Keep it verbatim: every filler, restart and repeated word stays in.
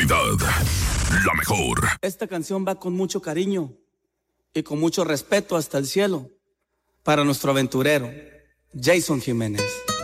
calidad, la mejor. Esta canción va con mucho cariño y con mucho respeto hasta el cielo para nuestro aventurero, Jason Jiménez.